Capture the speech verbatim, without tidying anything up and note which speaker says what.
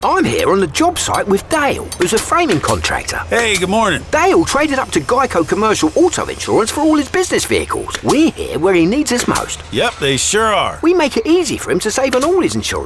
Speaker 1: I'm here on the job site with Dale, who's a framing contractor.
Speaker 2: Hey, good morning.
Speaker 1: Dale traded up to Geico Commercial Auto Insurance for all his business vehicles. We're here where he needs us most.
Speaker 2: Yep, they sure are.
Speaker 1: We make it easy for him to save on all his insurance.